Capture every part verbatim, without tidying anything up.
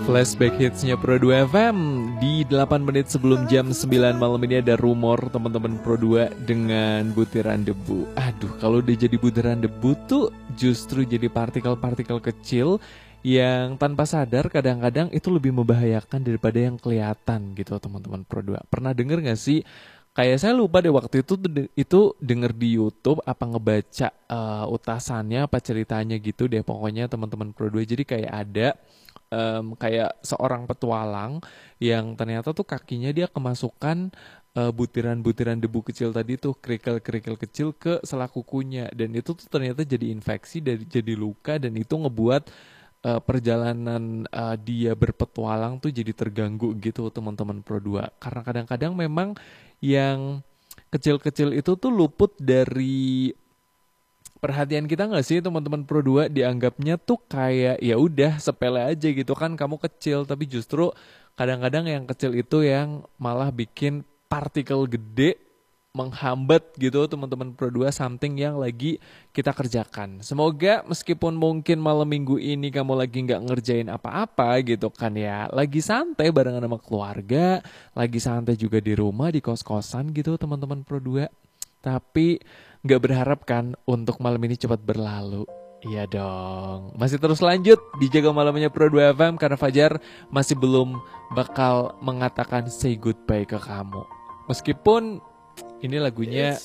Flashback hitsnya Pro dua F M. Di delapan menit sebelum jam sembilan malam ini ada rumor teman-teman Pro dua dengan butiran debu. Aduh, kalau udah jadi butiran debu tuh justru jadi partikel-partikel kecil yang tanpa sadar kadang-kadang itu lebih membahayakan daripada yang kelihatan gitu teman-teman Pro dua. Pernah denger gak sih? Kayak saya lupa deh waktu itu itu denger di YouTube apa ngebaca uh, utasannya apa ceritanya gitu deh pokoknya teman-teman Pro dua. Jadi kayak ada um, kayak seorang petualang yang ternyata tuh kakinya dia kemasukan uh, butiran-butiran debu kecil tadi tuh, kerikil-kerikil kecil ke selak kukunya, dan itu tuh ternyata jadi infeksi, dari jadi luka, dan itu ngebuat uh, perjalanan uh, dia berpetualang tuh jadi terganggu gitu teman-teman Pro dua. Karena kadang-kadang memang yang kecil-kecil itu tuh luput dari perhatian kita nggak sih teman-teman Pro dua, dianggapnya tuh kayak ya udah sepele aja gitu kan, kamu kecil, tapi justru kadang-kadang yang kecil itu yang malah bikin partikel gede menghambat gitu teman-teman Pro dua something yang lagi kita kerjakan. Semoga meskipun mungkin malam minggu ini kamu lagi nggak ngerjain apa-apa gitu kan ya, lagi santai barengan sama keluarga, lagi santai juga di rumah, di kos-kosan gitu teman-teman Pro dua, tapi nggak berharap kan untuk malam ini cepat berlalu. Iya dong, masih terus lanjut dijaga malamnya Pro dua F M karena Fajar masih belum bakal mengatakan say goodbye ke kamu. Meskipun ini lagunya,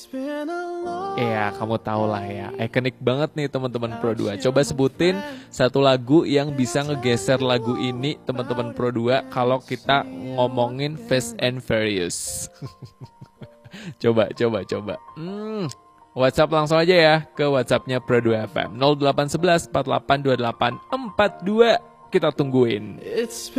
ya kamu tau lah ya, ikonik banget nih teman-teman Pro dua. Coba sebutin satu lagu yang bisa ngegeser lagu ini teman-teman Pro dua kalau kita ngomongin Fast and Furious. Coba, coba, coba. Hmm, WhatsApp langsung aja ya ke WhatsAppnya Pro dua F M nol delapan satu satu empat delapan dua delapan empat dua. Kita tungguin.